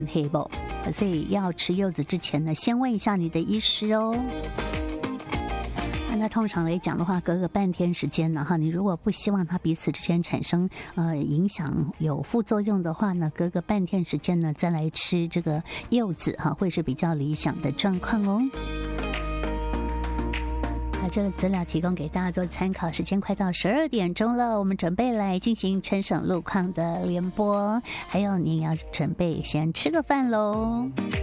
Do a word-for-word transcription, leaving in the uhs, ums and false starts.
黑不，所以要吃柚子之前呢，先问一下你的医师哦。那通常来讲的话，隔个半天时间呢，哈，你如果不希望它彼此之间产生呃影响、有副作用的话呢，隔个半天时间呢，再来吃这个柚子哈，会是比较理想的状况哦。那这个资料提供给大家做参考，时间快到十二点钟了，我们准备来进行全省路况的联播，还有你要准备先吃个饭喽。